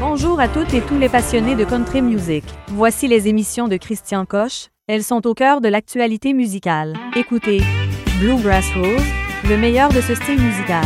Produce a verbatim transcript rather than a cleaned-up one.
Bonjour à toutes et tous les passionnés de country music. Voici les émissions de Christian Coche. Elles sont au cœur de l'actualité musicale. Écoutez Bluegrass Rose, le meilleur de ce style musical.